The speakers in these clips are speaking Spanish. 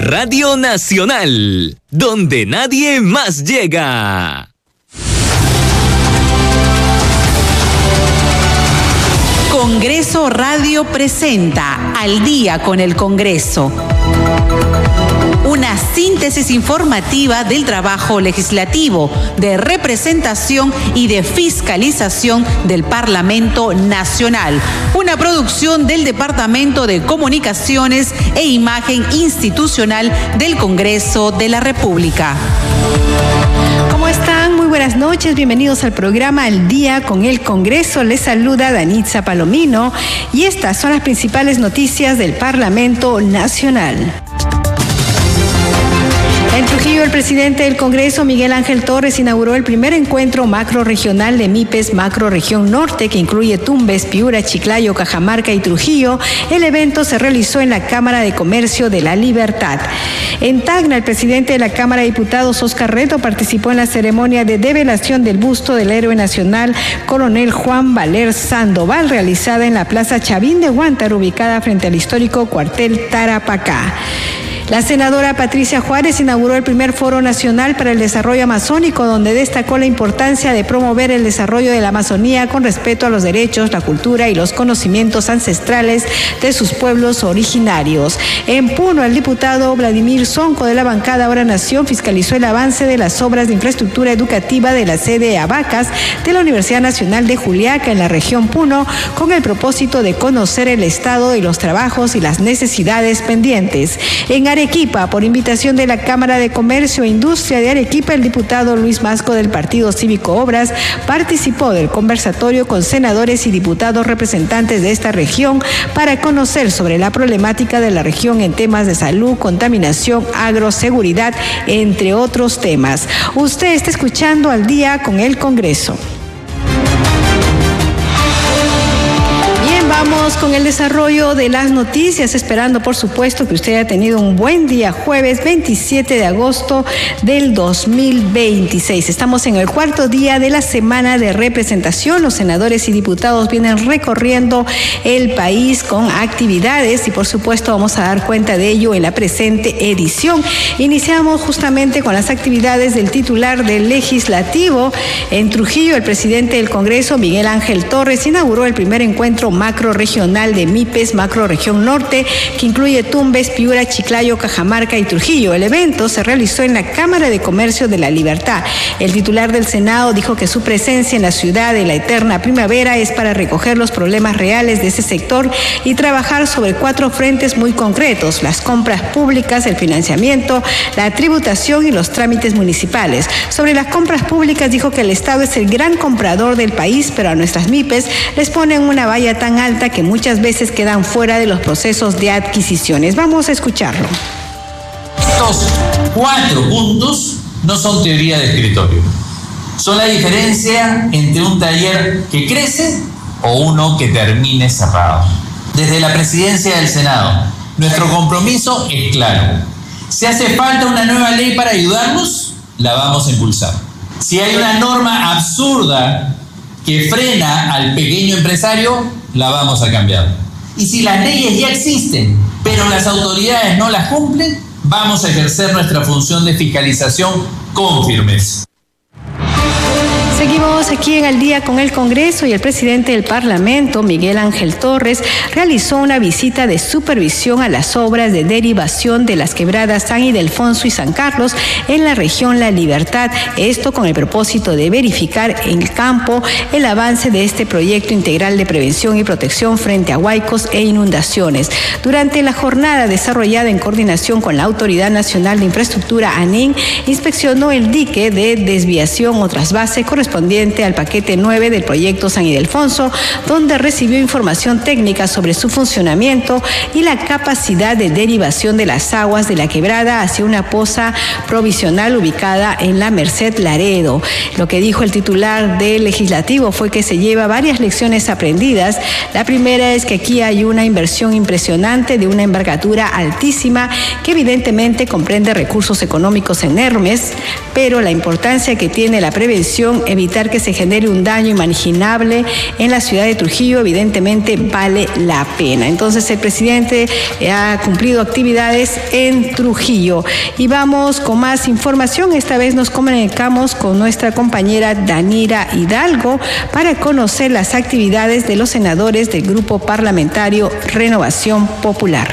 Radio Nacional, donde nadie más llega. Congreso Radio presenta Al Día con el Congreso. Una síntesis informativa del trabajo legislativo, de representación y de fiscalización del Parlamento Nacional. Una producción del Departamento de Comunicaciones e Imagen Institucional del Congreso de la República. ¿Cómo están? Muy buenas noches. Bienvenidos al programa Al Día con el Congreso. Les saluda Danitza Palomino y estas son las principales noticias del Parlamento Nacional. En Trujillo, el presidente del Congreso, Miguel Ángel Torres, inauguró el primer encuentro macrorregional de MIPES Macrorregión Norte, que incluye Tumbes, Piura, Chiclayo, Cajamarca y Trujillo. El evento se realizó en la Cámara de Comercio de La Libertad. En Tacna, el presidente de la Cámara de Diputados, Óscar Reto, participó en la ceremonia de develación del busto del héroe nacional, coronel Juan Valer Sandoval, realizada en la Plaza Chavín de Huántar, ubicada frente al histórico cuartel Tarapacá. La senadora Patricia Juárez inauguró el primer Foro Nacional para el Desarrollo Amazónico, donde destacó la importancia de promover el desarrollo de la Amazonía con respeto a los derechos, la cultura y los conocimientos ancestrales de sus pueblos originarios. En Puno, el diputado Vladimir Sonco de la bancada Ahora Nación fiscalizó el avance de las obras de infraestructura educativa de la sede Abacas de la Universidad Nacional de Juliaca en la región Puno, con el propósito de conocer el estado de los trabajos y las necesidades pendientes. En Arequipa, por invitación de la Cámara de Comercio e Industria de Arequipa, el diputado Luis Masco del Partido Cívico Obras participó del conversatorio con senadores y diputados representantes de esta región para conocer sobre la problemática de la región en temas de salud, contaminación, agroseguridad, entre otros temas. Usted está escuchando Al Día con el Congreso. Vamos con el desarrollo de las noticias, esperando por supuesto que usted haya tenido un buen día, jueves 27 de agosto del 2026. Estamos en el cuarto día de la semana de representación. Los senadores y diputados vienen recorriendo el país con actividades y por supuesto vamos a dar cuenta de ello en la presente edición. Iniciamos justamente con las actividades del titular del Legislativo. En Trujillo, el presidente del Congreso, Miguel Ángel Torres, inauguró el primer encuentro macrorregional de MIPES Macrorregión Norte, que incluye Tumbes, Piura, Chiclayo, Cajamarca y Trujillo. El evento se realizó en la Cámara de Comercio de La Libertad. El titular del Senado dijo que su presencia en la ciudad de la eterna primavera es para recoger los problemas reales de ese sector y trabajar sobre 4 frentes muy concretos: las compras públicas, el financiamiento, la tributación y los trámites municipales. Sobre las compras públicas dijo que el Estado es el gran comprador del país, pero a nuestras MIPES les ponen una valla tan alta que muchas veces quedan fuera de los procesos de adquisiciones. Vamos a escucharlo. Estos 4 puntos no son teoría de escritorio. Son la diferencia entre un taller que crece o uno que termine cerrado. Desde la presidencia del Senado, nuestro compromiso es claro. Si hace falta una nueva ley para ayudarnos, la vamos a impulsar. Si hay una norma absurda que frena al pequeño empresario, la vamos a cambiar. Y si las leyes ya existen, pero las autoridades no las cumplen, vamos a ejercer nuestra función de fiscalización con firmeza. Seguimos aquí en Al Día con el Congreso y el presidente del Parlamento, Miguel Ángel Torres, realizó una visita de supervisión a las obras de derivación de las quebradas San Ildefonso y San Carlos en la región La Libertad. Esto con el propósito de verificar en el campo el avance de este proyecto integral de prevención y protección frente a huaicos e inundaciones. Durante la jornada desarrollada en coordinación con la Autoridad Nacional de Infraestructura, ANIN, inspeccionó el dique de desviación o trasvase correspondiente al paquete 9 del proyecto San Ildefonso, donde recibió información técnica sobre su funcionamiento y la capacidad de derivación de las aguas de la quebrada hacia una poza provisional ubicada en la Merced Laredo. Lo que dijo el titular del Legislativo fue que se lleva varias lecciones aprendidas. La primera es que aquí hay una inversión impresionante de una envergadura altísima que evidentemente comprende recursos económicos enormes, pero la importancia que tiene la prevención, evitar que se genere un daño inimaginable en la ciudad de Trujillo, evidentemente vale la pena. Entonces el presidente ha cumplido actividades en Trujillo. Y vamos con más información. Esta vez nos comunicamos con nuestra compañera Danira Hidalgo para conocer las actividades de los senadores del Grupo Parlamentario Renovación Popular.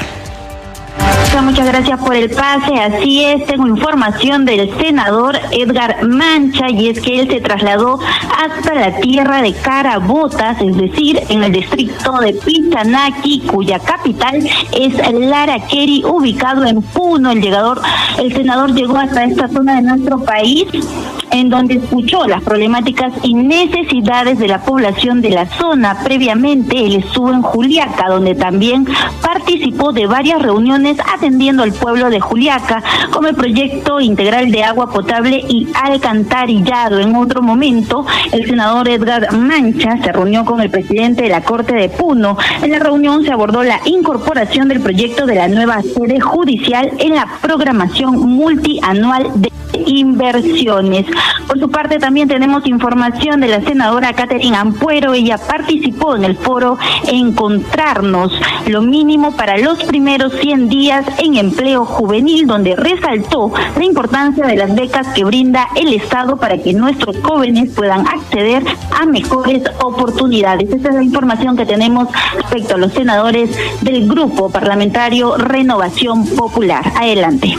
Muchas gracias por el pase. Así es, tengo información del senador Edgar Mancha, y es que él se trasladó hasta la tierra de Carabotas, es decir, en el distrito de Pichanaki, cuya capital es Laraqueri, ubicado en Puno. El senador llegó hasta esta zona de nuestro país, en donde escuchó las problemáticas y necesidades de la población de la zona. Previamente, él estuvo en Juliaca, donde también participó de varias reuniones atendiendo al pueblo de Juliaca, como el proyecto integral de agua potable y alcantarillado. En otro momento, el senador Edgar Mancha se reunió con el presidente de la Corte de Puno. En la reunión se abordó la incorporación del proyecto de la nueva sede judicial en la programación multianual de inversiones. Por su parte, también tenemos información de la senadora Catherine Ampuero. Ella participó en el foro Encontrarnos, lo mínimo para los primeros 100 días en empleo juvenil, donde resaltó la importancia de las becas que brinda el Estado para que nuestros jóvenes puedan acceder a mejores oportunidades. Esta es la información que tenemos respecto a los senadores del Grupo Parlamentario Renovación Popular. Adelante.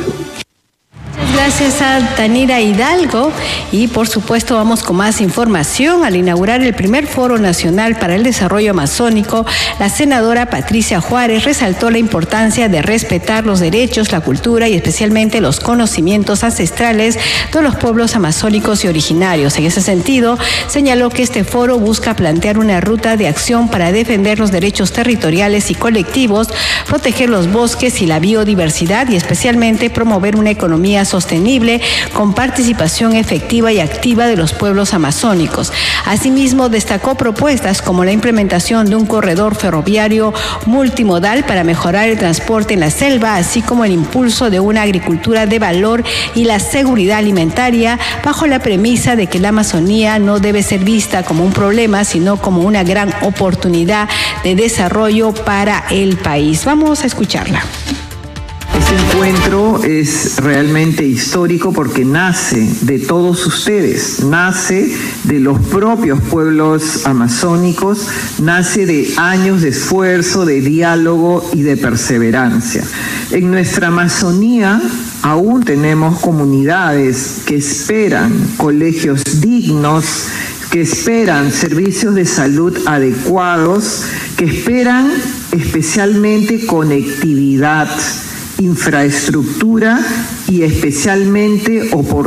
Gracias a Danira Hidalgo. Y por supuesto vamos con más información. Al inaugurar el primer Foro Nacional para el Desarrollo Amazónico, la senadora Patricia Juárez resaltó la importancia de respetar los derechos, la cultura y especialmente los conocimientos ancestrales de los pueblos amazónicos y originarios. En ese sentido, señaló que este foro busca plantear una ruta de acción para defender los derechos territoriales y colectivos, proteger los bosques y la biodiversidad y especialmente promover una economía sostenible con participación efectiva y activa de los pueblos amazónicos. Asimismo, destacó propuestas como la implementación de un corredor ferroviario multimodal para mejorar el transporte en la selva, así como el impulso de una agricultura de valor y la seguridad alimentaria, bajo la premisa de que la Amazonía no debe ser vista como un problema, sino como una gran oportunidad de desarrollo para el país. Vamos a escucharla. Este encuentro es realmente histórico porque nace de todos ustedes, nace de los propios pueblos amazónicos, nace de años de esfuerzo, de diálogo y de perseverancia. En nuestra Amazonía aún tenemos comunidades que esperan colegios dignos, que esperan servicios de salud adecuados, que esperan especialmente conectividad, infraestructura y especialmente oportunidades